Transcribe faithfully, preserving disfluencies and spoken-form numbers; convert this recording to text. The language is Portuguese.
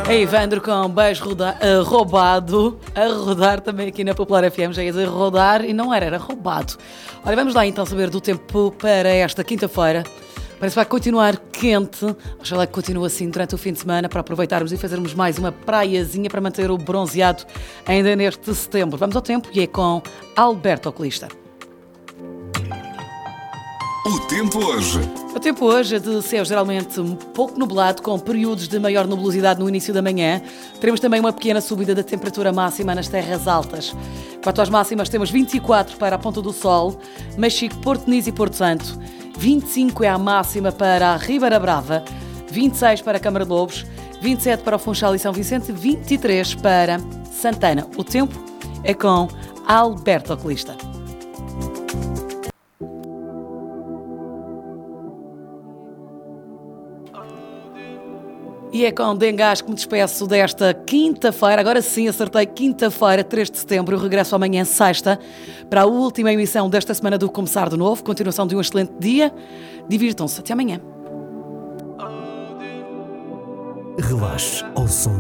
É Ivandro com beijo roda- uh, roubado, a rodar também aqui na Popular F M, já ia dizer rodar e não era, era roubado. Olha, vamos lá então saber do tempo para esta quinta-feira. Parece que vai continuar quente, oxalá que continue assim durante o fim de semana para aproveitarmos e fazermos mais uma praiazinha para manter o bronzeado ainda neste setembro. Vamos ao tempo e é com Alberto Oculista. O tempo hoje. O tempo hoje é de céu geralmente um pouco nublado, com períodos de maior nebulosidade no início da manhã. Teremos também uma pequena subida da temperatura máxima nas terras altas. Quanto às máximas, temos vinte e quatro para a Ponta do Sol, Machico, Porto Niso e Porto Santo. vinte e cinco é a máxima para a Ribeira Brava, vinte e seis para a Câmara de Lobos, vinte e sete para o Funchal e São Vicente, vinte e três para Santana. O tempo é com Alberto Oculista. E é com Dengás que me despeço desta quinta-feira. Agora sim, acertei, quinta-feira, três de setembro. Eu regresso amanhã, sexta, para a última emissão desta semana do Começar de Novo. Continuação de um excelente dia. Divirtam-se. Até amanhã. Relaxe ao som